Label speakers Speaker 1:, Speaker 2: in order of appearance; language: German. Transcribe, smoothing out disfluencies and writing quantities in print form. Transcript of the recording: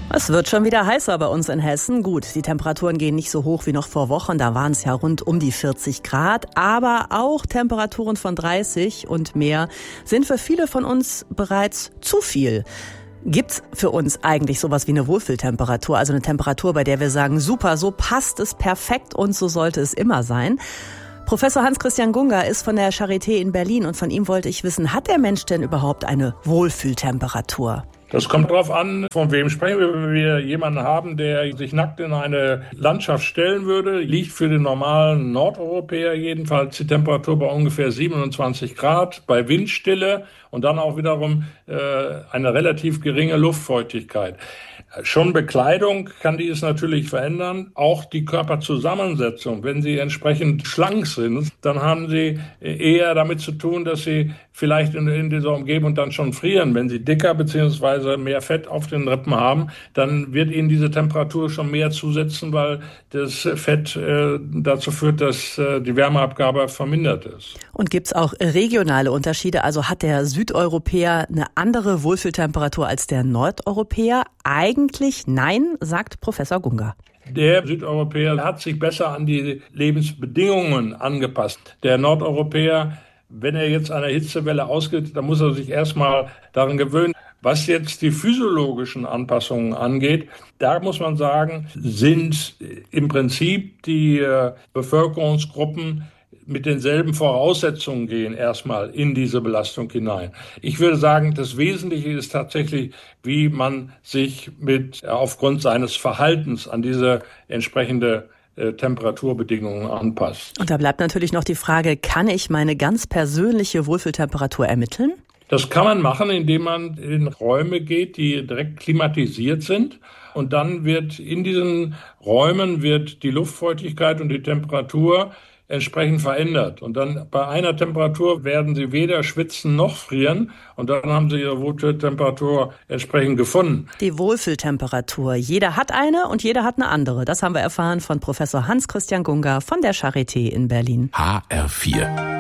Speaker 1: Es wird schon wieder heißer bei uns in Hessen. Gut, die Temperaturen gehen nicht so hoch wie noch vor Wochen. Da waren es ja rund um die 40 Grad. Aber auch Temperaturen von 30 und mehr sind für viele von uns bereits zu viel. Gibt's für uns eigentlich sowas wie eine Wohlfühltemperatur? Also eine Temperatur, bei der wir sagen, super, so passt es perfekt und so sollte es immer sein. Professor Hans-Christian Gunga ist von der Charité in Berlin und von ihm wollte ich wissen, hat der Mensch denn überhaupt eine Wohlfühltemperatur?
Speaker 2: Das kommt darauf an, von wem sprechen wir. Wenn wir jemanden haben, der sich nackt in eine Landschaft stellen würde, liegt für den normalen Nordeuropäer jedenfalls die Temperatur bei ungefähr 27 Grad, bei Windstille und dann auch wiederum eine relativ geringe Luftfeuchtigkeit. Schon Bekleidung kann dies natürlich verändern, auch die Körperzusammensetzung. Wenn Sie entsprechend schlank sind, dann haben Sie eher damit zu tun, dass Sie vielleicht in dieser Umgebung dann schon frieren. Wenn Sie dicker bzw. mehr Fett auf den Rippen haben, dann wird Ihnen diese Temperatur schon mehr zusetzen, weil das Fett dazu führt, dass die Wärmeabgabe vermindert ist.
Speaker 1: Und gibt's auch regionale Unterschiede? Also hat der Südeuropäer eine andere Wohlfühltemperatur als der Nordeuropäer? Eigentlich nein, sagt Professor Gunga.
Speaker 2: Der Südeuropäer hat sich besser an die Lebensbedingungen angepasst. Der Nordeuropäer, wenn er jetzt einer Hitzewelle ausgeht, dann muss er sich erstmal daran gewöhnen. Was jetzt die physiologischen Anpassungen angeht, da muss man sagen, sind im Prinzip die Bevölkerungsgruppen mit denselben Voraussetzungen gehen erstmal in diese Belastung hinein. Ich würde sagen, das Wesentliche ist tatsächlich, wie man sich aufgrund seines Verhaltens an diese entsprechende Temperaturbedingungen anpasst.
Speaker 1: Und da bleibt natürlich noch die Frage, kann ich meine ganz persönliche Wohlfühltemperatur ermitteln?
Speaker 2: Das kann man machen, indem man in Räume geht, die direkt klimatisiert sind. Und dann wird in diesen Räumen die Luftfeuchtigkeit und die Temperatur entsprechend verändert. Und dann bei einer Temperatur werden Sie weder schwitzen noch frieren. Und dann haben Sie Ihre Wohlfühltemperatur entsprechend gefunden.
Speaker 1: Die Wohlfühltemperatur. Jeder hat eine und jeder hat eine andere. Das haben wir erfahren von Professor Hans-Christian Gunga von der Charité in Berlin.
Speaker 3: HR4